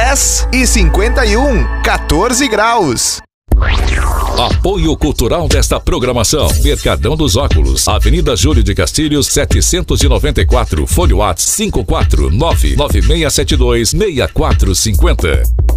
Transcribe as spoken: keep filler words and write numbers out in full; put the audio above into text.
dez e cinquenta e um, quatorze graus. Apoio cultural desta programação: Mercadão dos Óculos, Avenida Júlio de Castilhos, setecentos e noventa e quatro, Fone Whats cinco quatro nove nove seis sete dois seis quatro cinco zero.